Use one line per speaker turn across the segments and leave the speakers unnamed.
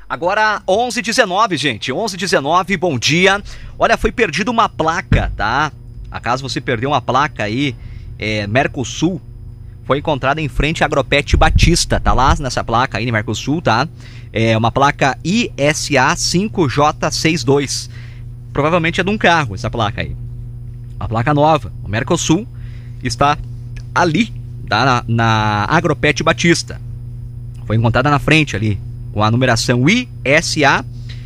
Agora 11h19, gente, 11h19, bom dia. Olha, foi perdida uma placa, tá? Acaso você perdeu uma placa aí, Mercosul, foi encontrada em frente à Agropet Batista, tá lá nessa placa aí, Mercosul, tá? É uma placa ISA 5J62, provavelmente é de um carro essa placa aí. Uma placa nova, o Mercosul está ali, tá? Na Agropet Batista. Foi encontrada na frente ali, com a numeração ISA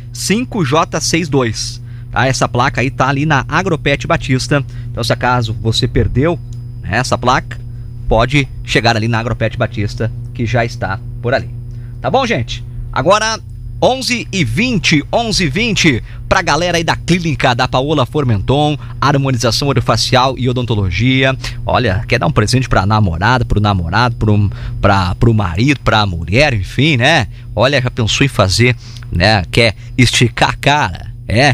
5J62. Tá? Essa placa aí tá ali na Agropet Batista. Então, se acaso você perdeu, né, essa placa, pode chegar ali na Agropet Batista, que já está por ali. Tá bom, gente? Agora 11h20, pra galera aí da clínica da Paola Formenton, harmonização orofacial e odontologia. Olha, quer dar um presente pra namorada, pro namorado, pro marido, pra mulher, enfim, né? Olha, já pensou em fazer, né? Quer esticar a cara,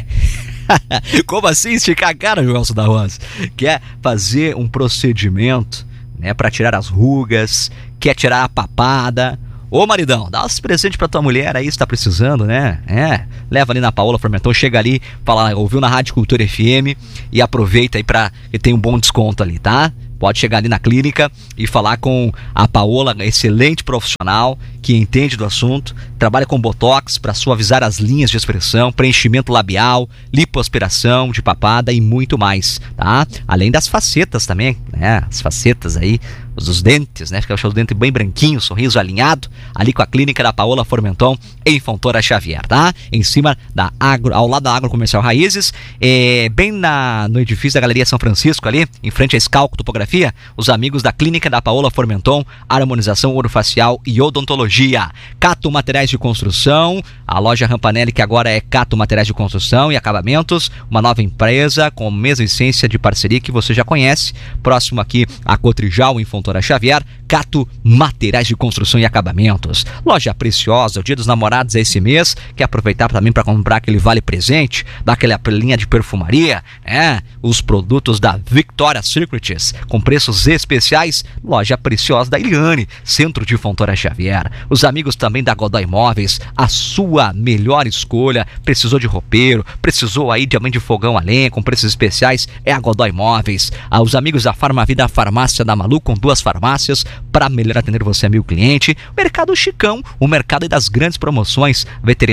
Como assim esticar a cara, Joelson da Rosa? Quer fazer um procedimento, né, pra tirar as rugas, quer tirar a papada. Ô maridão, dá esse presente pra tua mulher aí, se tá precisando, né? Leva ali na Paola Formenton, chega ali, fala, ouviu na Rádio Cultura FM e aproveita aí que tem um bom desconto ali, tá? Pode chegar ali na clínica e falar com a Paola, excelente profissional, que entende do assunto, trabalha com botox para suavizar as linhas de expressão, preenchimento labial, lipoaspiração de papada e muito mais, tá? Além das facetas também, né? As facetas aí, os dentes, né? Fica o dente bem branquinho, sorriso alinhado, ali com a clínica da Paola Formenton, em Fontoura Xavier, tá? Em cima ao lado da Agrocomercial Raízes, bem no edifício da Galeria São Francisco ali, em frente à Scalco Topografia, os amigos da clínica da Paola Formenton, harmonização orofacial e odontologia. Cato Materiais de Construção, a loja Rampanelli, que agora é Cato Materiais de Construção e Acabamentos, uma nova empresa com a mesma essência de parceria que você já conhece, próximo aqui a Cotrijal, em Fontoura Xavier. Cato Materiais de Construção e Acabamentos. Loja Preciosa, o Dia dos Namorados é esse mês, quer aproveitar também para comprar aquele vale presente, dar aquela linha de perfumaria, os produtos da Victoria's Secrets, com preços especiais. Loja Preciosa da Eliane, centro de Fontoura Xavier. Os amigos também da Godoy Imóveis, a sua melhor escolha. Precisou de roupeiro, precisou aí também de fogão a lenha com preços especiais, é a Godoy Imóveis. Os amigos da Farmavida, a farmácia da Malu, com 2 farmácias para melhor atender você, amigo cliente. Mercado Chicão, o mercado das grandes promoções, veterinário